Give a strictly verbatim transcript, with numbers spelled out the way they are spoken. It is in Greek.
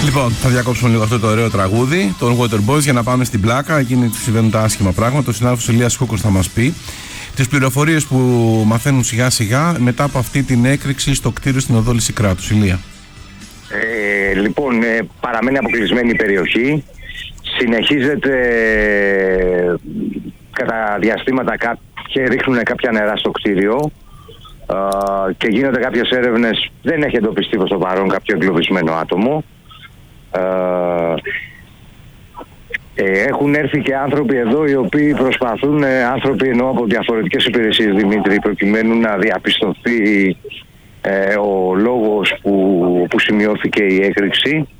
Λοιπόν, θα διακόψουμε λίγο αυτό το ωραίο τραγούδι, τον Water Boys, για να πάμε στην πλάκα. Εκείνη που συμβαίνουν τα άσχημα πράγματα. Ο συνάδελφος Ηλίας Χούκος θα μας πει τις πληροφορίες που μαθαίνουν σιγά σιγά μετά από αυτή την έκρηξη στο κτίριο στην οδό Λυσικράτους. Ηλία. Ε, λοιπόν, ε, παραμένει αποκλεισμένη η περιοχή. Συνεχίζεται ε, κατά διαστήματα και ρίχνουν κάποια νερά στο κτίριο ε, και γίνονται κάποιες έρευνες. Δεν έχει εντοπιστεί προς το παρόν κάποιο εγκλωβισμένο άτομο. Ε, ε, έχουν έρθει και άνθρωποι εδώ οι οποίοι προσπαθούν, ε, άνθρωποι εννοώ από διαφορετικές υπηρεσίες, Δημήτρη, προκειμένου να διαπιστωθεί ε, ο λόγος που, που σημειώθηκε η έκρηξη.